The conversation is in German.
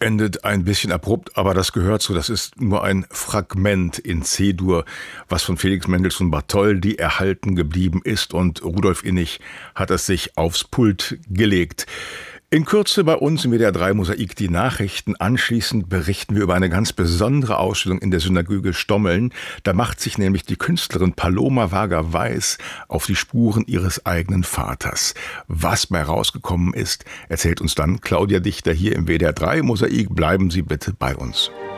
endet ein bisschen abrupt, aber das gehört so. Das ist nur ein Fragment in C-Dur, was von Felix Mendelssohn Bartholdy erhalten geblieben ist, und Rudolf Innig hat es sich aufs Pult gelegt. In Kürze bei uns im WDR 3 Mosaik die Nachrichten. Anschließend berichten wir über eine ganz besondere Ausstellung in der Synagoge Stommeln. Da macht sich nämlich die Künstlerin Paloma Varga-Weiß auf die Spuren ihres eigenen Vaters. Was bei rausgekommen ist, erzählt uns dann Claudia Dichter hier im WDR 3 Mosaik. Bleiben Sie bitte bei uns.